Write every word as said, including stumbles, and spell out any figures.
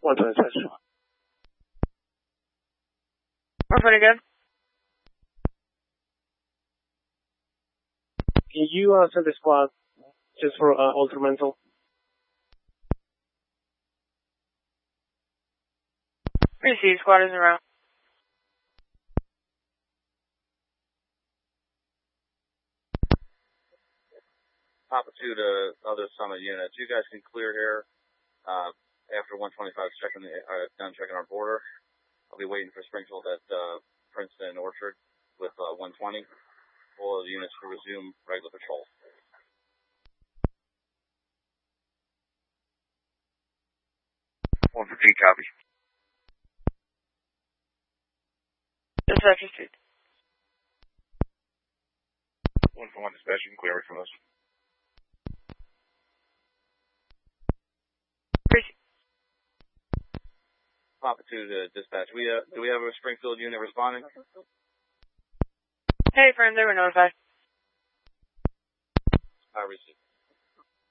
one twenty dispatch. one twenty good. Can you uh, send the squad just for uh, ultramental? Receive, squad is en route. Papa two to other Summit units. You guys can clear here uh, after one twenty-five is checking the, uh, done checking our border. I'll be waiting for Springfield at uh, Princeton Orchard with uh, one twenty. All of the units to resume regular patrol. one fifteen, copy. Dispatch received. one for one dispatch, you can clear it from us. Receive. Papa two to dispatch. We uh, do we have a Springfield unit responding? Hey, friend, they were notified. I received.